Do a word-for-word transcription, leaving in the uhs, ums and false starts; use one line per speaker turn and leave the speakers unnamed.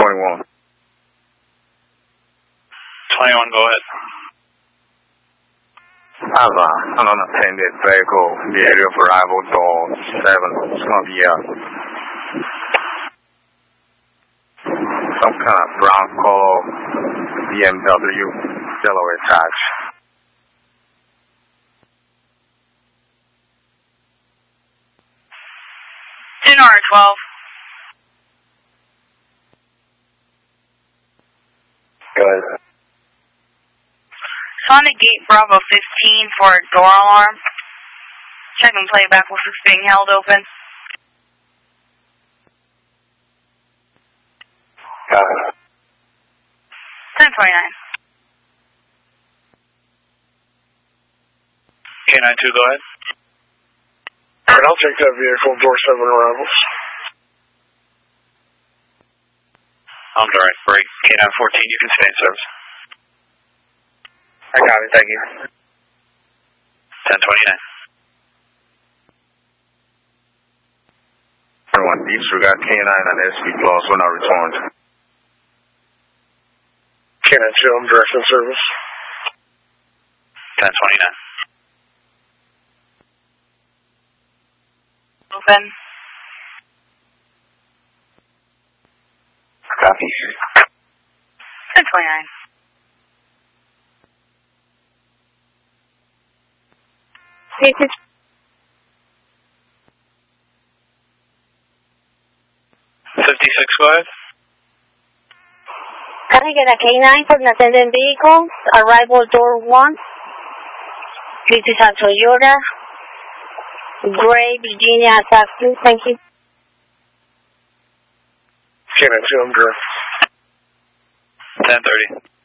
twenty-one.
twenty-one, go ahead.
I have uh, an unattended vehicle in the area of arrival door seven. It's going to be uh, some kind of brown color B M W, Delaware tax.
ten R twelve.
Go ahead.
Sonic Gate Bravo fifteen for a door alarm. Checking playback with it's being held open.
Uh,
ten twenty-nine.
K nine two, go ahead.
Alright, I'll take that vehicle, door seven arrivals.
I'm direct break. K nine fourteen, you can stay in service.
I got it, thank you.
ten twenty-nine.
Everyone, disregard K nine and S P plus when I returned.
K nine two, I'm direct in service.
ten twenty-nine.
Open.
Copy.
ten twenty-nine. This is
fifty-six, go ahead.
Can I get a K nine for an attendant vehicle? Arrival door one. This is a Toyota Gray Virginia taxi. Thank you.
K nine two, I'm direct.
ten thirty.